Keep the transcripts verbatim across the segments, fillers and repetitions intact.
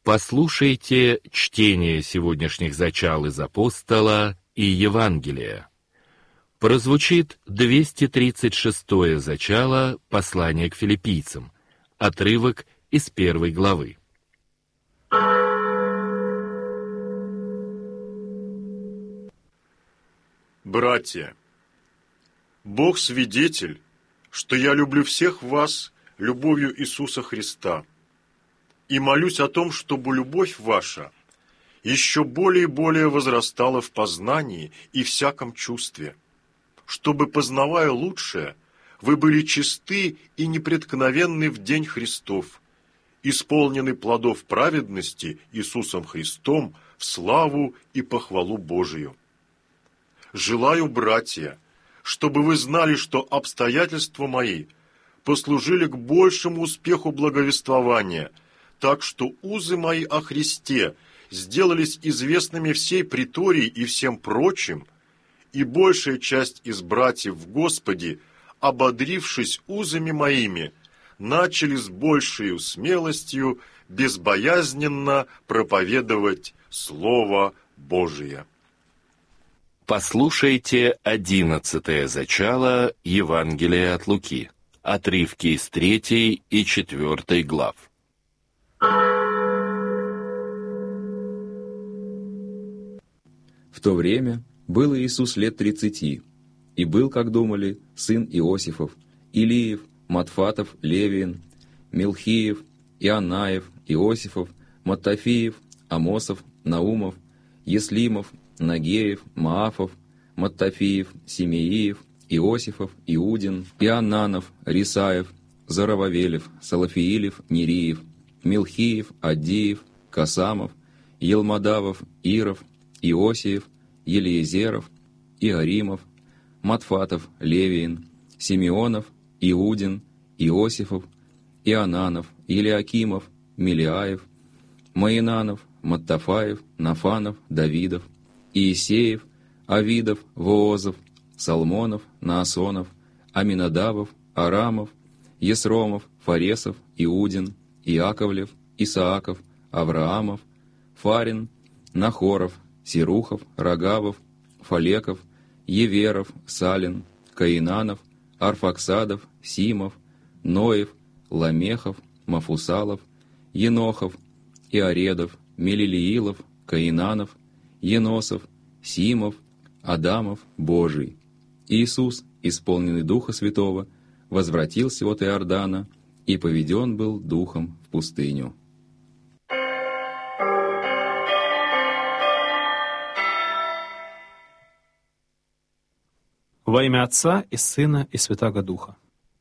Послушайте чтение сегодняшних зачал из Апостола и Евангелия. Прозвучит двести тридцать шестое зачало послания к филиппийцам, отрывок из первой главы. Братья, Бог свидетель, что я люблю всех вас любовью Иисуса Христа, и молюсь о том, чтобы любовь ваша еще более и более возрастала в познании и всяком чувстве, чтобы, познавая лучшее, вы были чисты и непреткновенны в день Христов, исполнены плодов праведности Иисусом Христом в славу и похвалу Божию. Желаю, братья, чтобы вы знали, что обстоятельства мои послужили к большему успеху благовествования, так что узы мои о Христе сделались известными всей притории и всем прочим, и большая часть из братьев в Господе, ободрившись узами моими, начали с большей смелостью безбоязненно проповедовать Слово Божие. Послушайте одиннадцатое зачало Евангелия от Луки, отрывки из третьей и четвертой глав. В то время был Иисус лет тридцати, и был, как думали, сын Иосифов, Илиев, Матфатов, Левиин, Милхиев, Ионаев, Иосифов, Маттафиев, Амосов, Наумов, Еслимов, Нагеев, Маафов, Маттафиев, Симеиев, Иосифов, Иудин, Иоаннанов, Рисаев, Зарававелев, Салафиилев, Нериев, Милхиев, Аддиев, Касамов, Елмадавов, Иров, Иосиев, Елиезеров, Иоримов, Матфатов, Левиин, Симеонов, Иудин, Иосифов, Ионанов, Илиакимов, Милиаев, Маинанов, Маттафаев, Нафанов, Давидов, Иисеев, Авидов, Воозов, Салмонов, Наасонов, Аминадавов, Арамов, Есромов, Фаресов, Иудин, Иаковлев, Исааков, Авраамов, Фарин, Нахоров, Сирухов, Рогавов, Фалеков, Еверов, Салин, Каинанов, Арфаксадов, Симов, Ноев, Ламехов, Мафусалов, Енохов, Иоредов, Мелилиилов, Каинанов, Еносов, Симов, Адамов, Божий. Иисус, исполненный Духа Святого, возвратился от Иордана и поведен был Духом в пустыню. Во имя Отца и Сына и Святаго Духа.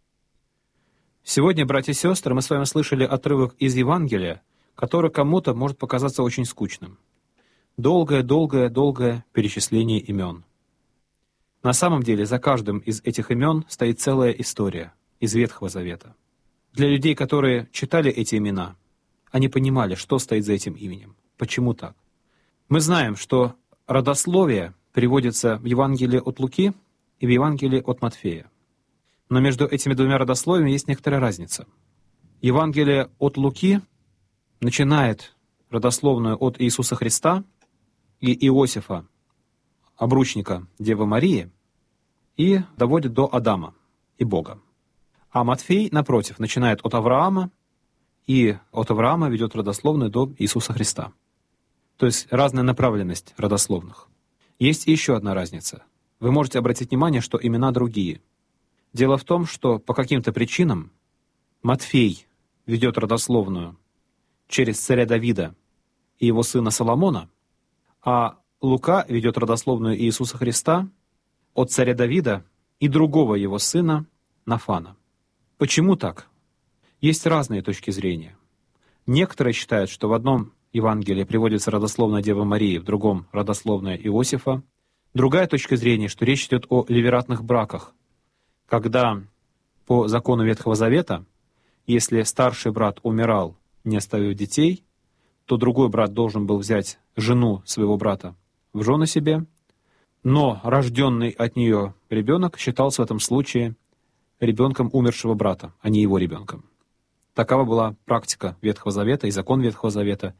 Сегодня, братья и сестры, мы с вами слышали отрывок из Евангелия, который кому-то может показаться очень скучным. Долгое-долгое-долгое перечисление имен. На самом деле, за каждым из этих имен стоит целая история из Ветхого Завета. Для людей, которые читали эти имена, они понимали, что стоит за этим именем, почему так. Мы знаем, что родословие переводится в Евангелии от Луки и в Евангелии от Матфея. Но между этими двумя родословиями есть некоторая разница. Евангелие от Луки начинает родословную от Иисуса Христа и Иосифа, обручника Девы Марии, и доводит до Адама и Бога. А Матфей, напротив, начинает от Авраама, и от Авраама ведет родословную до Иисуса Христа. То есть разная направленность родословных. Есть еще одна разница. Вы можете обратить внимание, что имена другие. Дело в том, что по каким-то причинам Матфей ведет родословную через царя Давида и его сына Соломона, а Лука ведет родословную Иисуса Христа от царя Давида и другого его сына Нафана. Почему так? Есть разные точки зрения. Некоторые считают, что в одном Евангелии приводится родословная Девы Марии, в другом — родословная Иосифа. Другая точка зрения, что речь идет о левератных браках, когда по закону Ветхого Завета, если старший брат умирал, не оставив детей, то другой брат должен был взять жену своего брата в жены себе, но рожденный от нее ребенок считался в этом случае ребенком умершего брата, а не его ребенком. Такова была практика Ветхого Завета и закон Ветхого Завета.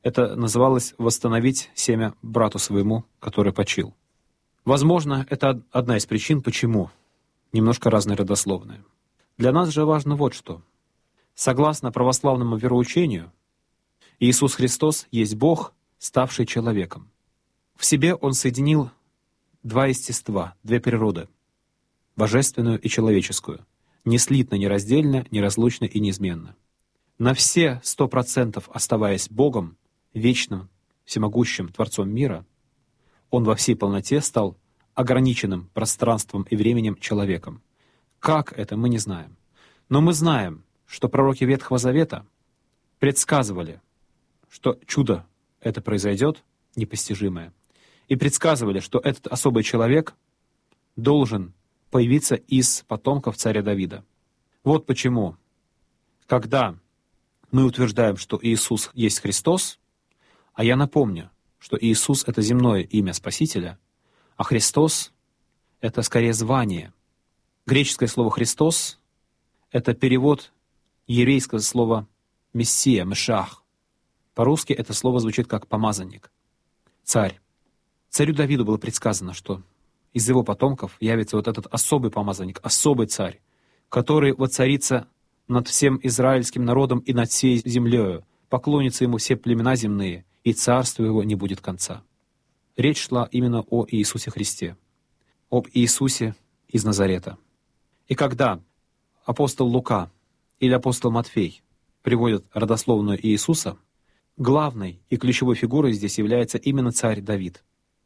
Это называлось «восстановить семя брату своему, который почил». Возможно, это одна из причин, почему немножко разные родословные. Для нас же важно вот что. Согласно православному вероучению, Иисус Христос есть Бог, ставший человеком. В себе Он соединил два естества, две природы, божественную и человеческую, неслитно, нераздельно, неразлучно и неизменно. На все сто процентов оставаясь Богом, вечным, всемогущим Творцом мира, Он во всей полноте стал ограниченным пространством и временем человеком. Как это, мы не знаем. Но мы знаем, что пророки Ветхого Завета предсказывали, что чудо это произойдет, непостижимое, и предсказывали, что этот особый человек должен появиться из потомков царя Давида. Вот почему, когда мы утверждаем, что Иисус есть Христос, а я напомню, что Иисус — это земное имя Спасителя, а Христос — это скорее звание. Греческое слово «Христос» — это перевод еврейского слова «мессия», «мешах». По-русски это слово звучит как «помазанник», «царь». Царю Давиду было предсказано, что из его потомков явится вот этот особый помазанник, особый царь, который воцарится над всем израильским народом и над всей землею, поклонятся ему все племена земные, и царству его не будет конца. Речь шла именно о Иисусе Христе, об Иисусе из Назарета. И когда апостол Лука или апостол Матфей приводят родословную Иисуса, главной и ключевой фигурой здесь является именно царь Давид.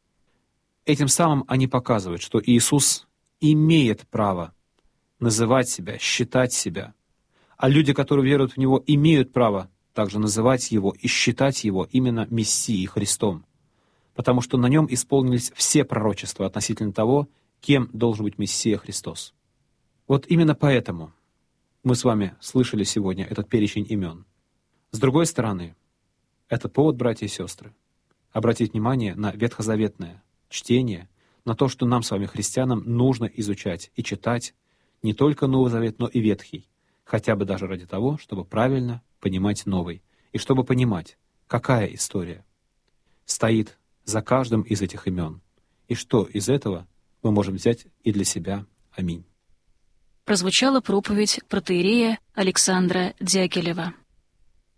Этим самым они показывают, что Иисус имеет право называть себя, считать себя, а люди, которые веруют в Него, имеют право также называть Его и считать Его именно Мессией, Христом, потому что на Нем исполнились все пророчества относительно того, кем должен быть Мессия Христос. Вот именно поэтому мы с вами слышали сегодня этот перечень имен. С другой стороны, это повод, братья и сестры, обратить внимание на ветхозаветное чтение, на то, что нам с вами, христианам, нужно изучать и читать не только Новый Завет, но и Ветхий, хотя бы даже ради того, чтобы правильно понимать Новый, и чтобы понимать, какая история стоит за каждым из этих имен, и что из этого мы можем взять и для себя. Аминь. Прозвучала проповедь протоиерея Александра Дягилева.